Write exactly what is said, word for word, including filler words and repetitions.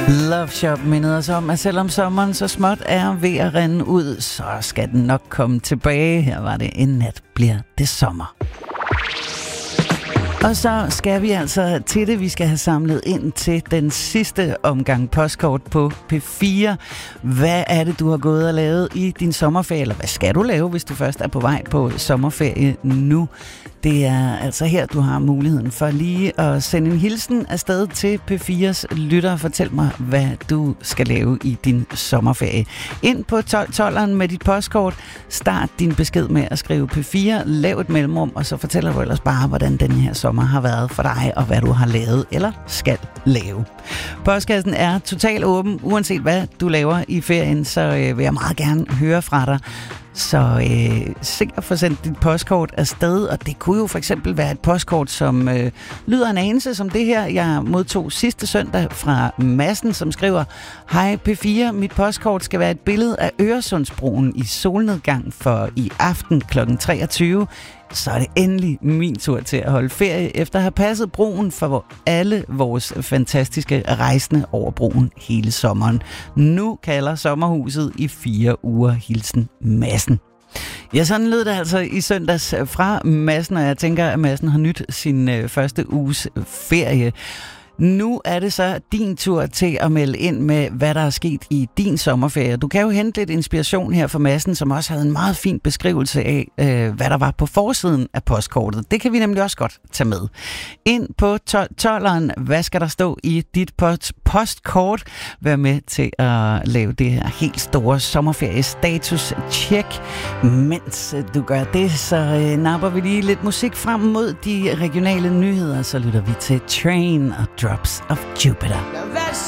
Love Shop mindede os om, at selvom sommeren så småt er ved at rinde ud, så skal den nok komme tilbage. Her var det: En nat bliver det sommer. Og så skal vi altså til det. Vi skal have samlet ind til den sidste omgang postkort på P fire. Hvad er det, du har gået og lavet i din sommerferie? Eller hvad skal du lave, hvis du først er på vej på sommerferie nu? Det er altså her, du har muligheden for lige at sende en hilsen afsted til P fires lytter. Fortæl mig, hvad du skal lave i din sommerferie. Ind på tolv tolveren med dit postkort. Start din besked med at skrive P fire. Lav et mellemrum, og så fortæller du ellers bare, hvordan den her sommer har været for dig, og hvad du har lavet eller skal lave. Postkassen er totalt åben. Uanset hvad du laver i ferien, så øh, vil jeg meget gerne høre fra dig. Så øh, sikkert få sendt dit postkort afsted, og det kunne jo for eksempel være et postkort, som øh, lyder en anelse som det her, jeg modtog sidste søndag fra Madsen, som skriver: Hej P fire, mit postkort skal være et billede af Øresundsbroen i solnedgang, for i aften klokken treogtyve. Så er det endelig min tur til at holde ferie, efter at have passet broen for alle vores fantastiske rejsende over broen hele sommeren. Nu kalder sommerhuset i fire uger. Hilsen Madsen. Ja, sådan lød det altså i søndags fra Madsen, og jeg tænker, at Madsen har nyt sin øh, første uges ferie. Nu er det så din tur til at melde ind med, hvad der er sket i din sommerferie. Du kan jo hente lidt inspiration her fra Madsen, som også havde en meget fin beskrivelse af, øh, hvad der var på forsiden af postkortet. Det kan vi nemlig også godt tage med. Ind på tolveren, hvad skal der stå i dit post- postkort? Vær med til at lave det her helt store sommerferie-status-check. Mens du gør det, så øh, napper vi lige lidt musik frem mod de regionale nyheder, så lytter vi til Train og Drops of Jupiter.